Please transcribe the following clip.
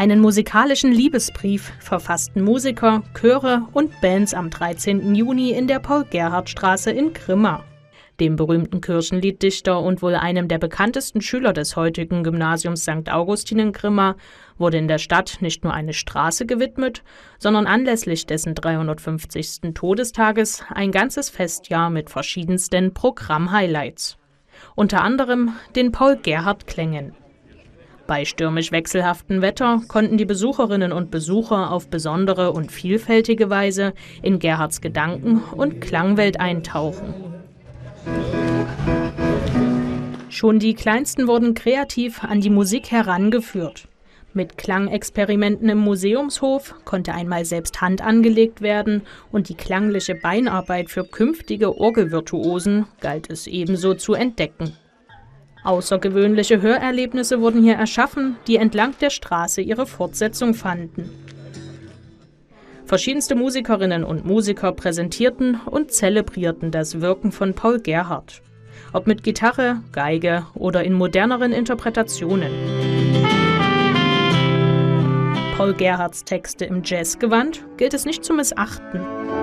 Einen musikalischen Liebesbrief verfassten Musiker, Chöre und Bands am 13. Juni in der Paul-Gerhardt-Straße in Grimma. Dem berühmten Kirchenlieddichter und wohl einem der bekanntesten Schüler des heutigen Gymnasiums St. Augustin in Grimma wurde in der Stadt nicht nur eine Straße gewidmet, sondern anlässlich dessen 350. Todestages ein ganzes Festjahr mit verschiedensten Programm-Highlights. Unter anderem den Paul-Gerhardt-Klängen. Bei stürmisch wechselhaftem Wetter konnten die Besucherinnen und Besucher auf besondere und vielfältige Weise in Gerhardts Gedanken- und Klangwelt eintauchen. Schon die Kleinsten wurden kreativ an die Musik herangeführt. Mit Klangexperimenten im Museumshof konnte einmal selbst Hand angelegt werden und die klangliche Beinarbeit für künftige Orgelvirtuosen galt es ebenso zu entdecken. Außergewöhnliche Hörerlebnisse wurden hier erschaffen, die entlang der Straße ihre Fortsetzung fanden. Verschiedenste Musikerinnen und Musiker präsentierten und zelebrierten das Wirken von Paul Gerhardt. Ob mit Gitarre, Geige oder in moderneren Interpretationen. Paul Gerhardts Texte im Jazzgewand gilt es nicht zu missachten.